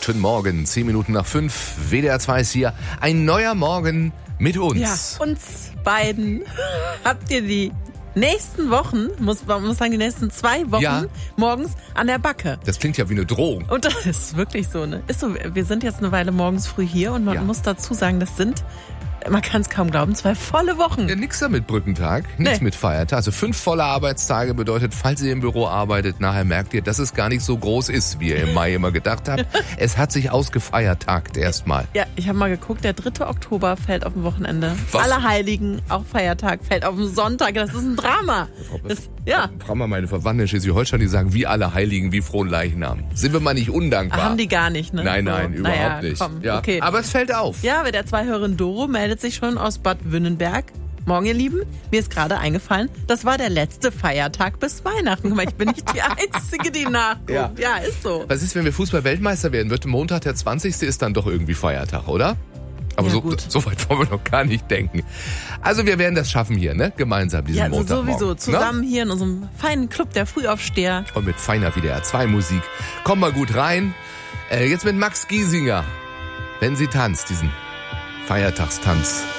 Guten Morgen, 10 Minuten nach 5. WDR 2 ist hier. Ein neuer Morgen mit uns. Ja, uns beiden. Habt ihr die nächsten Wochen, man muss sagen, die nächsten 2 Wochen morgens an der Backe. Das klingt ja wie eine Drohung. Und das ist wirklich so, ne? Ist so, wir sind jetzt eine Weile morgens früh hier und man muss dazu sagen, das sind, man kann es kaum glauben, 2 volle Wochen. Ja, nix da mit Brückentag, nichts mit Feiertag. Also 5 volle Arbeitstage bedeutet, falls ihr im Büro arbeitet, nachher merkt ihr, dass es gar nicht so groß ist, wie ihr im Mai immer gedacht habt. Es hat sich ausgefeiertagt erstmal. Ja, ich habe mal geguckt, der 3. Oktober fällt auf ein Wochenende. Was? Allerheiligen, auch Feiertag, fällt auf einen Sonntag. Das ist ein Drama. Fragen wir meine Verwandten in Schleswig-Holstein, die sagen, wie Allerheiligen, wie frohen Leichnam. Sind wir mal nicht undankbar? Haben die gar nicht, ne? Nein, so. überhaupt nicht. Komm, ja. okay. Aber es fällt auf. Ja, aber der Zweihörerin Doro meldet sich schon aus Bad Wünnenberg. Morgen, ihr Lieben, mir ist gerade eingefallen, das war der letzte Feiertag bis Weihnachten. Guck mal, ich bin nicht die Einzige, die nachguckt. Ja, ist so. Was ist, wenn wir Fußball-Weltmeister werden? Wird Montag der 20. ist dann doch irgendwie Feiertag, oder? Aber Ja, so weit wollen wir noch gar nicht denken. Also wir werden das schaffen hier, ne? Gemeinsam diesen Montagmorgen. Sowieso. Zusammen hier in unserem feinen Club der Frühaufsteher. Und mit feiner WDR 2 Musik. Komm mal gut rein. Jetzt mit Max Giesinger. Wenn sie tanzt, diesen Feiertagstanz.